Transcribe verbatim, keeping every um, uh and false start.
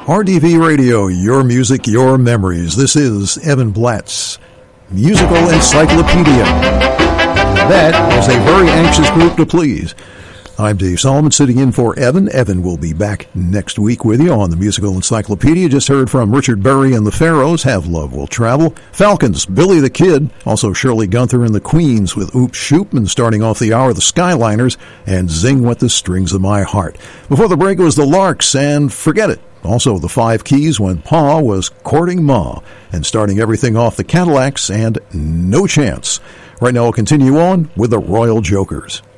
R D V Radio, your music, your memories. This is Evan Blatt's Musical Encyclopedia. That was a very anxious group to please. I'm Dave Solomon, sitting in for Evan. Evan will be back next week with you on the Musical Encyclopedia. Just heard from Richard Berry and the Pharaohs, Have Love Will Travel. Falcons, Billy the Kid. Also Shirley Gunther and the Queens with Oops Shoop. And starting off the hour, the Skyliners and Zing What the Strings of My Heart. Before the break was the Larks and Forget It. Also the Five Keys when Pa was courting Ma. And starting everything off, the Cadillacs and No Chance. Right now we'll continue on with the Royal Jokers.